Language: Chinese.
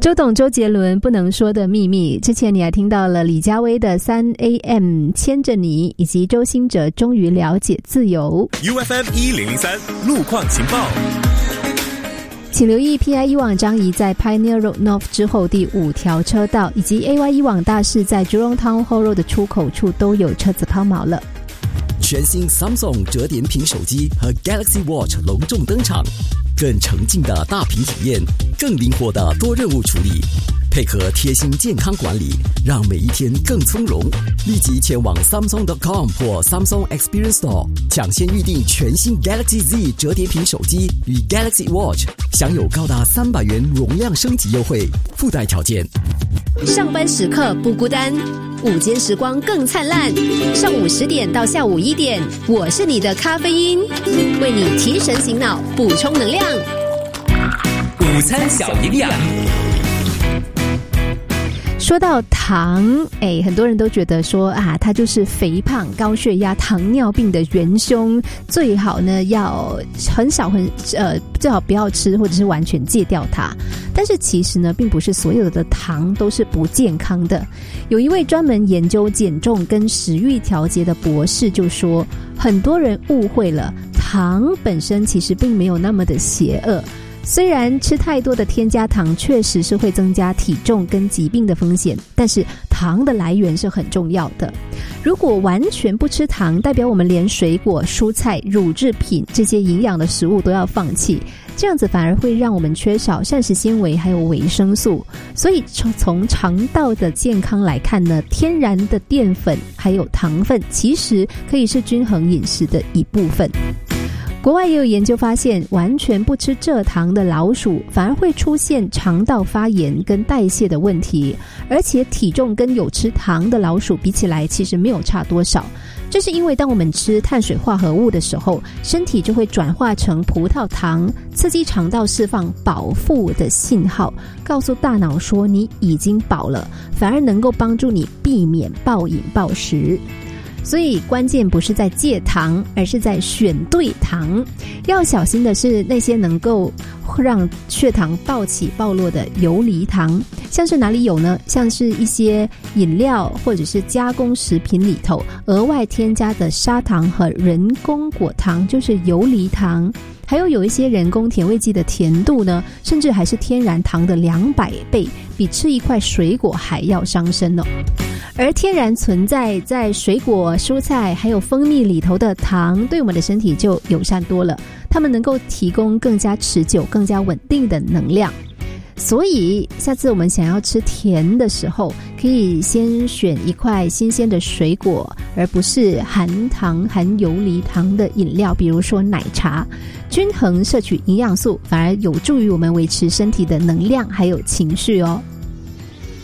周董周杰伦不能说的秘密，之前你还听到了李佳薇的 3AM 牵着你，以及周兴哲终于了解自由。 UFM 1003路况情报， 请留意 PIE 往张仪在 Pioneer Road North 之后第5条车道，以及 AYE 往大势在 Jurong Town Hall Road 的出口处都有车子抛锚了。 全新 Samsung 折叠屏手机和 Galaxy Watch 隆重登场，更沉浸的大屏体验，更灵活的多任务处理，配合贴心健康管理，让每一天更从容。立即前往 Samsung.com 或 Samsung Experience Store 抢先预定全新 Galaxy Z 折叠屏手机与 Galaxy Watch， 享有高达300元容量升级优惠，附带条件。 上班时刻不孤单，午间时光更灿烂。上午10点到下午1点，我是你的咖啡因，为你提神醒脑，补充能量。 午餐小营养。 说到糖，很多人都觉得说啊，它就是肥胖、高血压、糖尿病的元凶，最好呢要最好不要吃，或者是完全戒掉它。但是其实呢，并不是所有的糖都是不健康的。有一位专门研究减重跟食欲调节的博士就说，很多人误会了，糖本身其实并没有那么的邪恶。虽然吃太多的添加糖确实是会增加体重跟疾病的风险，但是糖的来源是很重要的。如果完全不吃糖，代表我们连水果、蔬菜、乳制品这些营养的食物都要放弃，这样子反而会让我们缺少膳食纤维还有维生素。所以从肠道的健康来看呢，天然的淀粉还有糖分其实可以是均衡饮食的一部分。国外也有研究发现，完全不吃蔗糖的老鼠反而会出现肠道发炎跟代谢的问题，而且体重跟有吃糖的老鼠比起来其实没有差多少。这是因为当我们吃碳水化合物的时候，身体就会转化成葡萄糖，刺激肠道释放饱腹的信号，告诉大脑说你已经饱了，反而能够帮助你避免暴饮暴食。所以关键不是在戒糖，而是在选对糖。要小心的是那些能够让血糖暴起暴落的游离糖，像是哪里有呢？像是一些饮料或者是加工食品里头额外添加的砂糖和人工果糖，就是游离糖。还有一些人工甜味剂的甜度呢，甚至还是天然糖的200倍，比吃一块水果还要伤身哦。而天然存在在水果、蔬菜还有蜂蜜里头的糖，对我们的身体就友善多了，它们能够提供更加持久、更加稳定的能量。所以下次我们想要吃甜的时候，可以先选一块新鲜的水果，而不是含糖含游离糖的饮料，比如说奶茶。均衡摄取营养素，反而有助于我们维持身体的能量还有情绪哦。